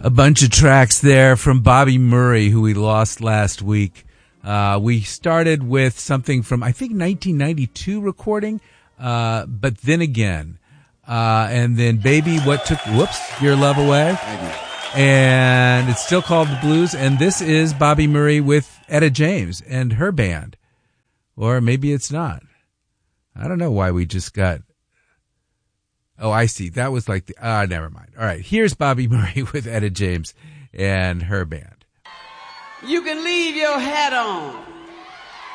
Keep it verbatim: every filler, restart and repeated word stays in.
A bunch of tracks there from Bobby Murray, who we lost last week. Uh, we started with something from, I think, nineteen ninety-two recording, uh, but then again. Uh, and then Baby, What Took, whoops, Your Love Away. And it's still called The Blues. And this is Bobby Murray with Etta James and her band. Or maybe it's not. I don't know why we just got... Oh, I see. That was like the... Ah, uh, never mind. All right. Here's Bobby Murray with Etta James and her band. You can leave your hat on.